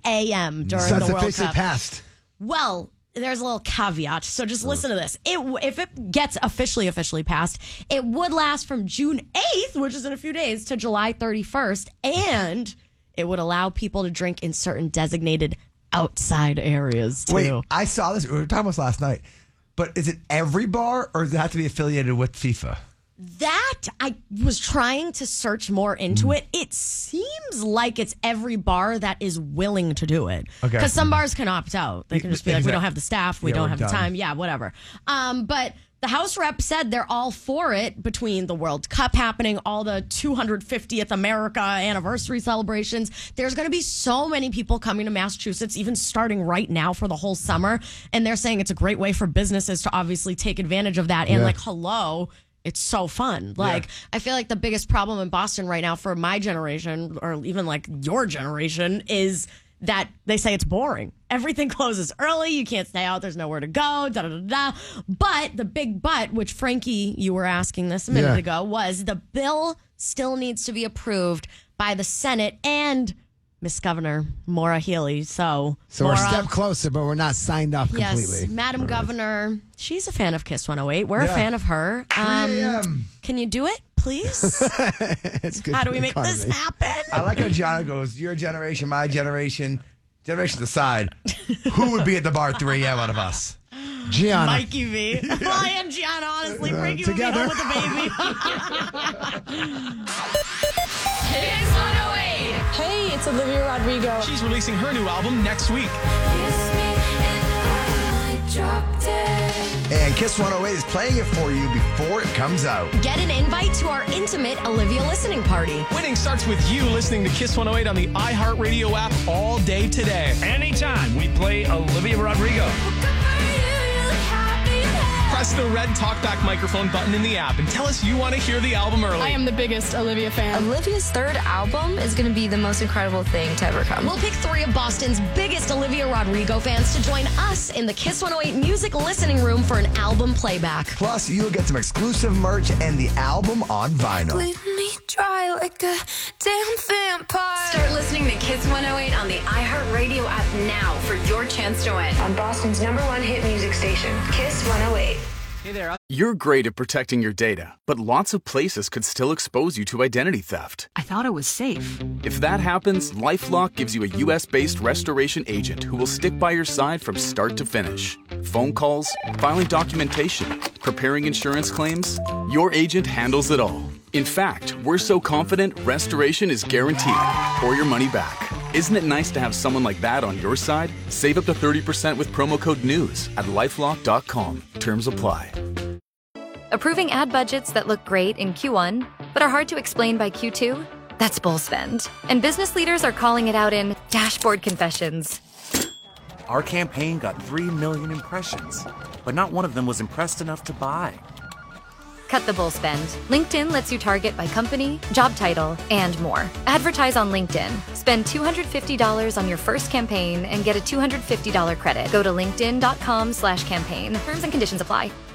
a.m. during So the it's World officially Cup. passed. Well, there's a little caveat, so just listen to this. If it gets officially passed, it would last from June 8th, which is in a few days, to July 31st, and it would allow people to drink in certain designated outside areas, too. Wait, I saw this. We were talking about this last night. But is it every bar, or does it have to be affiliated with FIFA? That, I was trying to search more into it. It seems like it's every bar that is willing to do it. Okay. Because some bars can opt out. They can just be like, we don't have the staff, we Yeah, don't we're have done. the time. Yeah, whatever. But the House rep said they're all for it between the World Cup happening, all the 250th America anniversary celebrations. There's going to be so many people coming to Massachusetts, even starting right now for the whole summer. And they're saying it's a great way for businesses to obviously take advantage of that. And hello, it's so fun. I feel like the biggest problem in Boston right now for my generation, or even like your generation, is that they say it's boring. Everything closes early. You can't stay out. There's nowhere to go. Da, da, da, da. But the big but, which Frankie, you were asking this a minute ago, was the bill still needs to be approved by the Senate and Miss Governor Maura Healey. So we're Maura, a step closer, but we're not signed off completely. Yes, Madam Governor. She's a fan of Kiss 108. We're a fan of her. 3 a.m. Can you do it, please? It's good How for do we the make this economy. happen? I like how Gianna goes, your generation, my generation. Generation aside, who would be at the bar at 3 a.m. out of us? Gianna. Mikey V. Well, I am Gianna, honestly. Frankie together. would be home with the baby. Kiss 108. Hey, it's Olivia Rodrigo. She's releasing her new album next week. And Kiss 108 is playing it for you before it comes out. Get an invite to our intimate Olivia listening party. Winning starts with you listening to Kiss 108 on the iHeartRadio app all day today. Anytime we play Olivia Rodrigo. Press the red talkback microphone button in the app and tell us you want to hear the album early. I am the biggest Olivia fan. Olivia's third album is going to be the most incredible thing to ever come. We'll pick 3 of Boston's biggest Olivia Rodrigo fans to join us in the Kiss 108 music listening room for an album playback. Plus, you'll get some exclusive merch and the album on vinyl. Bleed me dry like a damn vampire. Start listening to Kiss 108 on the iHeartRadio app now for your chance to win. On Boston's #1 hit music station, Kiss 108. Hey there. You're great at protecting your data, but lots of places could still expose you to identity theft. I thought it was safe. If that happens, LifeLock gives you a U.S.-based restoration agent who will stick by your side from start to finish. Phone calls, filing documentation, preparing insurance claims, your agent handles it all. In fact, we're so confident restoration is guaranteed or your money back. Isn't it nice to have someone like that on your side? Save up to 30% with promo code NEWS at LifeLock.com. Terms apply. Approving ad budgets that look great in Q1, but are hard to explain by Q2? That's bull spend. And business leaders are calling it out in dashboard confessions. Our campaign got 3 million impressions, but not one of them was impressed enough to buy. Cut the bull spend. LinkedIn lets you target by company, job title, and more. Advertise on LinkedIn. Spend $250 on your first campaign and get a $250 credit. Go to linkedin.com/campaign. Terms and conditions apply.